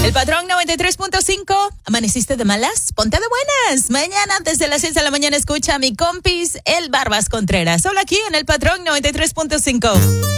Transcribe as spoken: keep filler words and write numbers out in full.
El Patrón noventa y tres punto cinco. ¿Amaneciste de malas? Ponte de buenas. Mañana desde las seis de la mañana escucha a mi compis, el Barbas Contreras. Solo aquí en el Patrón noventa y tres punto cinco.